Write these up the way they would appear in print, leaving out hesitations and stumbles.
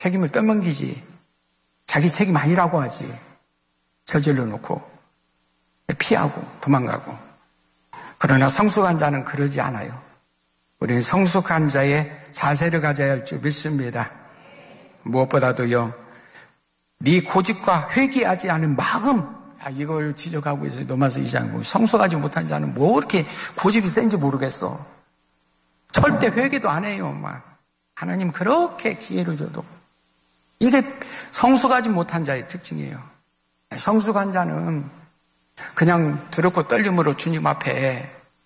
책임을 떠넘기지. 자기 책임 아니라고 하지. 저질러 놓고 피하고 도망가고. 그러나 성숙한 자는 그러지 않아요. 우리는 성숙한 자의 자세를 가져야 할 줄 믿습니다. 무엇보다도요, 네 고집과 회개하지 않은 마음, 이걸 지적하고 있어요. 로마서 2장 보면 성숙하지 못한 자는 뭐 이렇게 고집이 센지 모르겠어. 절대 회개도 안 해요. 하나님 그렇게 기회를 줘도. 이게 성숙하지 못한 자의 특징이에요. 성숙한 자는 그냥 두렵고 떨림으로 주님 앞에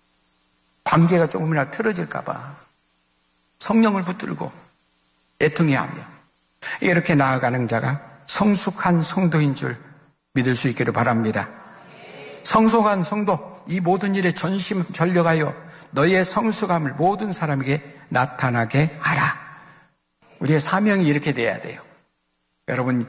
관계가 조금이라도 틀어질까 봐 성령을 붙들고 애통해하며 이렇게 나아가는 자가 성숙한 성도인 줄 믿을 수 있기를 바랍니다. 성숙한 성도, 이 모든 일에 전심전력하여 너희의 성숙함을 모든 사람에게 나타나게 하라. 우리의 사명이 이렇게 돼야 돼요. 여러분,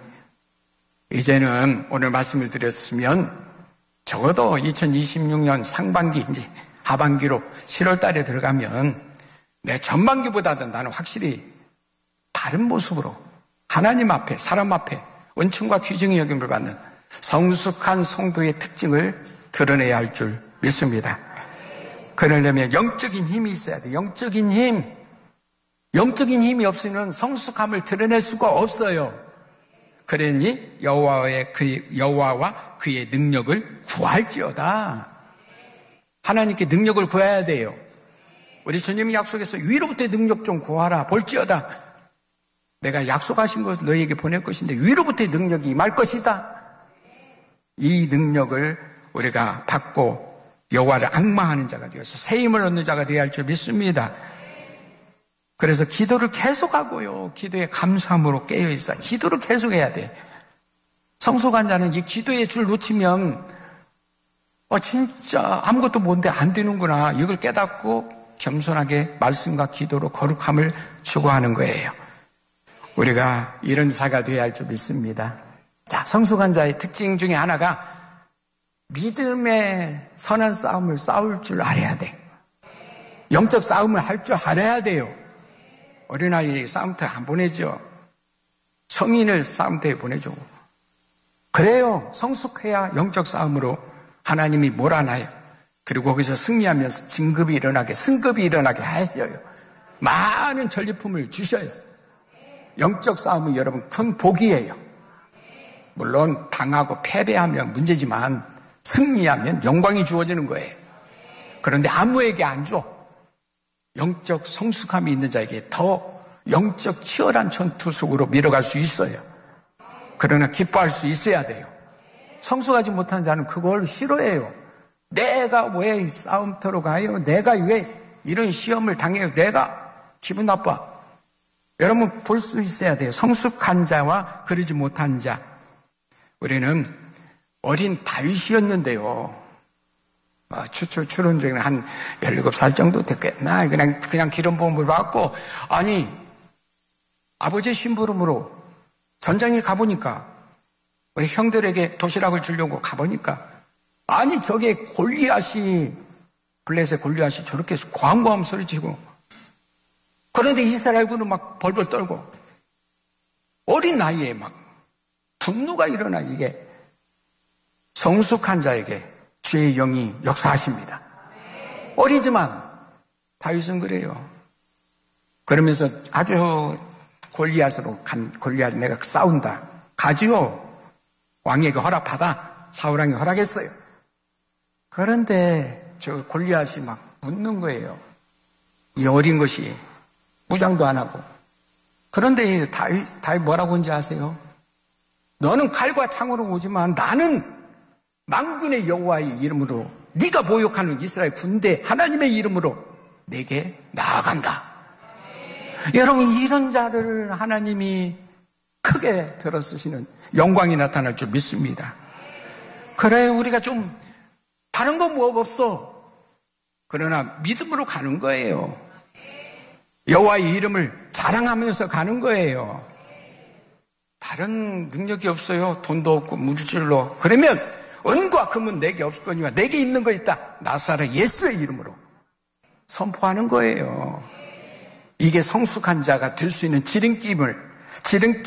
이제는 오늘 말씀을 드렸으면 적어도 2026년 상반기, 이제 하반기로 7월 달에 들어가면 내 전반기보다는 나는 확실히 다른 모습으로 하나님 앞에, 사람 앞에 은총과 귀중의 여김을 받는 성숙한 성도의 특징을 드러내야 할 줄 믿습니다. 그러려면 영적인 힘이 있어야 돼. 영적인 힘. 영적인 힘이 없으면 성숙함을 드러낼 수가 없어요. 그러니 여호와와 그의 능력을 구할지어다. 하나님께 능력을 구해야 돼요. 우리 주님이 약속해서 위로부터의 능력 좀 구하라. 볼지어다. 내가 약속하신 것을 너희에게 보낼 것인데 위로부터의 능력이 임할 것이다. 이 능력을 우리가 받고 여호와를 앙망하는 자가 되어서 새 힘을 얻는 자가 되어야 할 줄 믿습니다. 그래서 기도를 계속하고요. 기도에 감사함으로 깨어있어. 기도를 계속해야 돼. 성숙한 자는 이 기도의 줄 놓치면 진짜 아무것도 뭔데 안 되는구나. 이걸 깨닫고 겸손하게 말씀과 기도로 거룩함을 추구하는 거예요. 우리가 이런 자가 되어야 할 줄 믿습니다. 자, 성숙한 자의 특징 중에 하나가 믿음의 선한 싸움을 싸울 줄 알아야 돼. 영적 싸움을 할 줄 알아야 돼요. 어린아이 싸움터 안 보내죠. 성인을 싸움터에 보내죠. 그래요. 성숙해야 영적 싸움으로 하나님이 몰아놔요. 그리고 거기서 승리하면서 진급이 일어나게, 승급이 일어나게 하셔요. 많은 전리품을 주셔요. 영적 싸움은 여러분 큰 복이에요. 물론 당하고 패배하면 문제지만 승리하면 영광이 주어지는 거예요. 그런데 아무에게 안 줘. 영적 성숙함이 있는 자에게 더 영적 치열한 전투 속으로 밀어갈 수 있어요. 그러나 기뻐할 수 있어야 돼요. 성숙하지 못한 자는 그걸 싫어해요. 내가 왜 싸움터로 가요? 내가 왜 이런 시험을 당해요? 내가 기분 나빠. 여러분 볼 수 있어야 돼요. 성숙한 자와 그러지 못한 자. 우리는 어린 다윗이었는데요. 추론 중에 한 17살 정도 됐겠나? 그냥 기름 부음을 받고, 아니, 아버지의 심부름으로 전장에 가보니까, 우리 형들에게 도시락을 주려고 가보니까, 아니, 저게 블레셋 골리앗이 저렇게 광광 소리치고, 그런데 이스라엘군은 막 벌벌 떨고, 어린 나이에 막 분노가 일어나. 이게 성숙한 자에게 주의 영이 역사하십니다. 어리지만 다윗은 그래요. 그러면서 아주 골리앗으로 골리앗 내가 싸운다. 가지요. 왕에게 허락받아. 사울왕이 허락했어요. 그런데 저 골리앗이 막 웃는 거예요. 이 어린 것이 무장도 안 하고. 그런데 다윗 뭐라고 하는지 아세요? 너는 칼과 창으로 오지만 나는 만군의 여호와의 이름으로 네가 모욕하는 이스라엘 군대 하나님의 이름으로 내게 나아간다. 여러분 이런 자를 하나님이 크게 들어쓰시는 영광이 나타날 줄 믿습니다. 그래 우리가 좀 다른 건 뭐 없어. 그러나 믿음으로 가는 거예요. 여호와의 이름을 자랑하면서 가는 거예요. 다른 능력이 없어요. 돈도 없고 물질로. 그러면 은과 금은 내게 없을 거니와 내게 있는 거 있다. 나사렛 예수의 이름으로 선포하는 거예요. 이게 성숙한 자가 될 수 있는 지름길을 기름